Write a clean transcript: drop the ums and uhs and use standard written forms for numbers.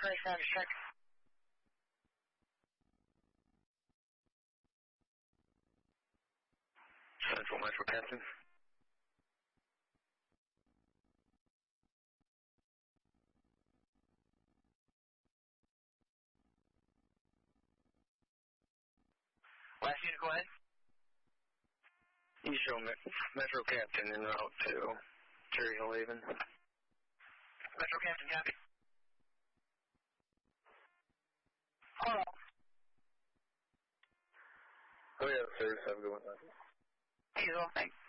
Operation, check. Central Metro Captain. Last unit, go ahead. Eastern Metro Captain en route to Cherry Hill Haven. Metro Captain, copy. Hello. Oh yeah, sir. Have a good one. You as well, thanks.